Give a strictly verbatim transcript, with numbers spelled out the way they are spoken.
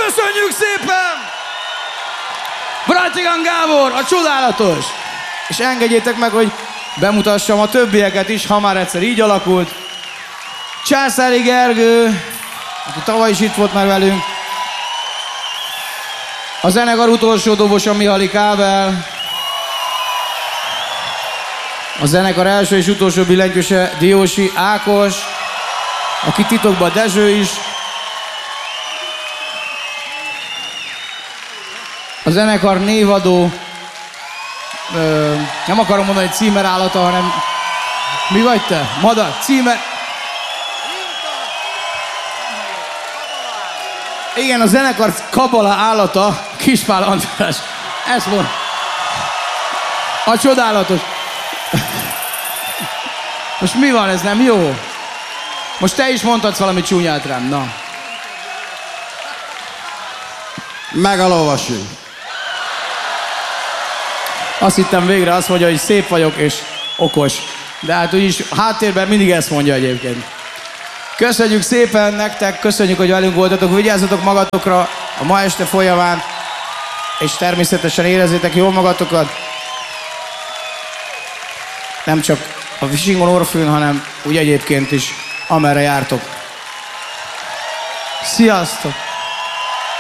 Köszönjük szépen! Bratigán Gábor, a csodálatos! És engedjétek meg, hogy bemutassam a többieket is, ha már egyszer így alakult. Császári Gergő, aki tavaly is itt volt már velünk. A zenekar utolsó dobosa Mihály Kábel. A zenekar első és utolsó billentyűse Diósi Ákos, aki titokban Dezső is. A zenekar névadó, ö, nem akarom mondani, hogy címerállata, hanem mi vagy te? Madar, címer... Igen, a zenekar kabala állata, Kispál András. Ezt mond. A csodálatos. Most mi van, ez nem jó? Most te is mondhatsz valami csúnyát rám, na. Megalolvasjuk. Azt hittem végre azt mondja, hogy szép vagyok és okos. De hát úgyis háttérben mindig ezt mondja egyébként. Köszönjük szépen nektek, köszönjük, hogy velünk voltatok, vigyázzatok magatokra a ma este folyamán, és természetesen érezzétek jól magatokat. Nem csak a Visingon Orfűn, hanem úgy egyébként is, amerre jártok. Sziasztok!